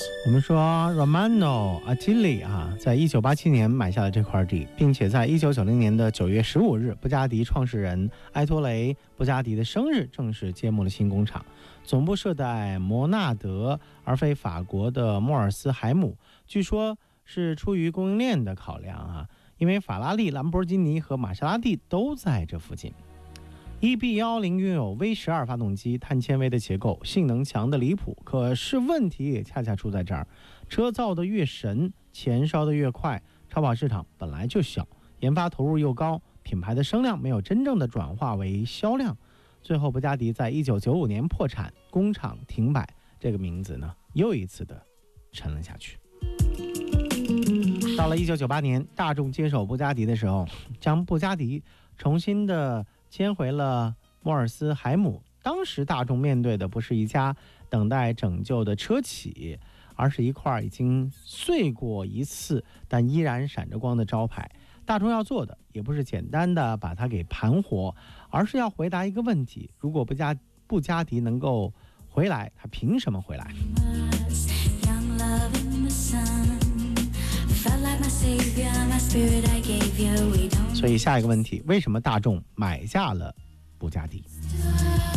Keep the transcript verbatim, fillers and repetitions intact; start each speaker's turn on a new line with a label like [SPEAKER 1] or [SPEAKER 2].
[SPEAKER 1] 我们说 Romano Attili 啊，在一九八七年买下了这块地，并且在一九九零年的九月十五日，布加迪创始人埃托雷·布加迪的生日，正式揭幕了新工厂。总部设在摩纳德，而非法国的莫尔斯海姆。据说是出于供应链的考量啊，因为法拉利、兰博基尼和玛莎拉蒂都在这附近。E B 一一零拥有 V 十二 发动机，碳纤维的结构，性能强的离谱。可是问题也恰恰出在这儿，车造的越神，钱烧的越快。超跑市场本来就小，研发投入又高，品牌的声量没有真正的转化为销量。最后布加迪在一九九五年破产，工厂停摆，这个名字呢又一次的沉了下去。到了一九九八年，大众接手布加迪的时候，将布加迪重新的迁回了莫尔斯海姆。当时大众面对的不是一家等待拯救的车企，而是一块已经碎过一次但依然闪着光的招牌。大众要做的也不是简单的把它给盘活，而是要回答一个问题：如果布加布加迪能够回来，它凭什么回来？所以下一个问题，为什么大众买下了布加迪？